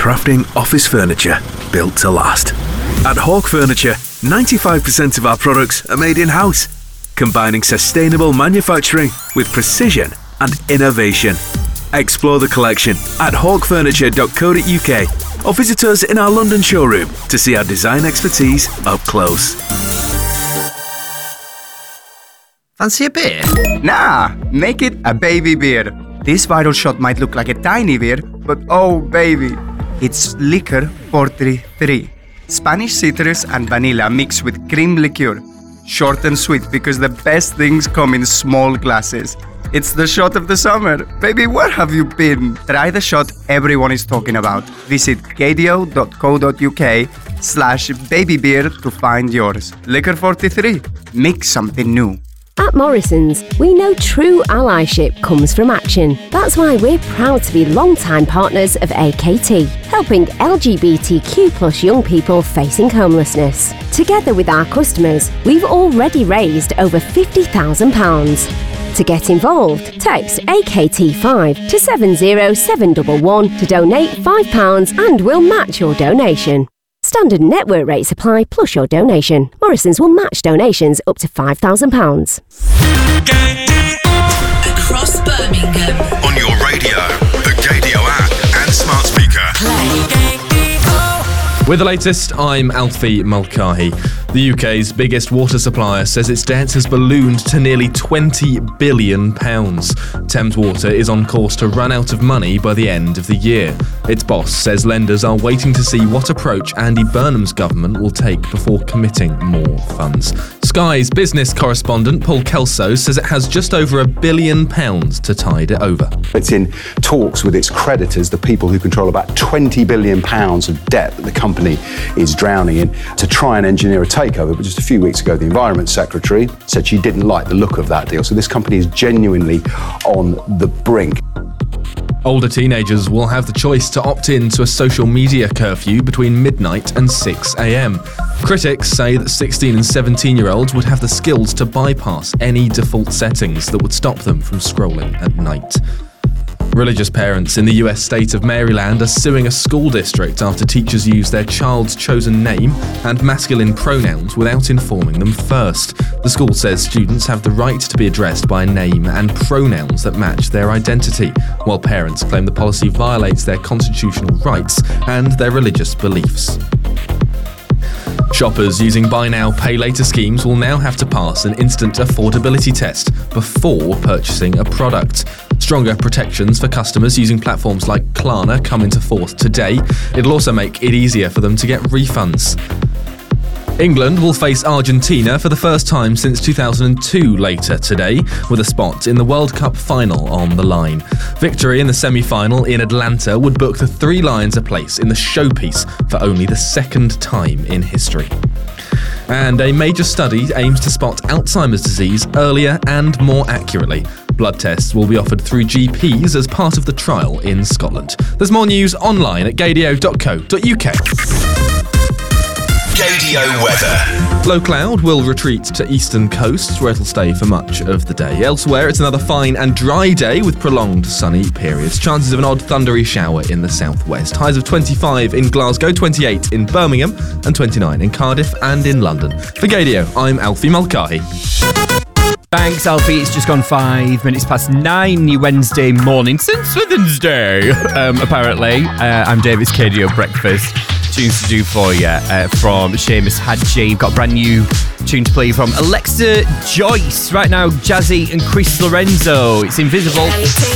crafting office furniture built to last. At Hawk Furniture, 95% of our products are made in-house, combining sustainable manufacturing with precision and innovation. Explore the collection at hawkfurniture.co.uk or visit us in our London showroom to see our design expertise up close. Fancy a beer? Nah, make it a baby beer. This viral shot might look like a tiny beer, but oh baby, it's Liquor 43. Spanish citrus and vanilla mixed with cream liqueur. Short and sweet because the best things come in small glasses. It's the shot of the summer. Baby, where have you been? Try the shot everyone is talking about. Visit gadio.co.uk/babybeer to find yours. Liquor 43. Mix something new. At Morrisons, we know true allyship comes from action. That's why we're proud to be long-time partners of AKT, helping LGBTQ+ young people facing homelessness. Together with our customers, we've already raised over £50,000. To get involved, text AKT5 to 70711 to donate £5 and we'll match your donation. Standard network rates apply plus your donation. Morrisons will match donations up to £5,000. Across Birmingham. On your radio, the Gadio app and smart speaker. Play. With the latest, I'm Alfie Mulcahy. The UK's biggest water supplier says its debt has ballooned to nearly £20 billion. Thames Water is on course to run out of money by the end of the year. Its boss says lenders are waiting to see what approach Andy Burnham's government will take before committing more funds. Sky's business correspondent Paul Kelso says it has just over £1 billion to tide it over. It's in talks with its creditors, the people who control about £20 billion of debt that the company is drowning in, to try and engineer a takeover. But just a few weeks ago, the Environment Secretary said she didn't like the look of that deal. So this company is genuinely on the brink. Older teenagers will have the choice to opt in to a social media curfew between midnight and 6 a.m. Critics say that 16 and 17-year-olds would have the skills to bypass any default settings that would stop them from scrolling at night. Religious parents in the US state of Maryland are suing a school district after teachers used their child's chosen name and masculine pronouns without informing them first. The school says students have the right to be addressed by a name and pronouns that match their identity, while parents claim the policy violates their constitutional rights and their religious beliefs. Shoppers using Buy Now, Pay Later schemes will now have to pass an instant affordability test before purchasing a product. Stronger protections for customers using platforms like Klarna come into force today. It'll also make it easier for them to get refunds. England will face Argentina for the first time since 2002 later today, with a spot in the World Cup final on the line. Victory in the semi-final in Atlanta would book the Three Lions a place in the showpiece for only the second time in history. And a major study aims to spot Alzheimer's disease earlier and more accurately. Blood tests will be offered through GPs as part of the trial in Scotland. There's more news online at gadio.co.uk. Gadio weather. Low cloud will retreat to eastern coasts where it'll stay for much of the day. Elsewhere, it's another fine and dry day with prolonged sunny periods. Chances of an odd thundery shower in the southwest. Highs of 25 in Glasgow, 28 in Birmingham and 29 in Cardiff and in London. For Gadio, I'm Alfie Mulcahy. Thanks, Alfie. It's just gone 5 minutes past 9 Wednesday morning since Wednesday, apparently. I'm David's Gadio Breakfast. Tunes to do for you from Seamus Hadji. Got a brand new tune to play from Alexa Joyce. Right now, Jazzy and Chris Lorenzo. It's Invisible.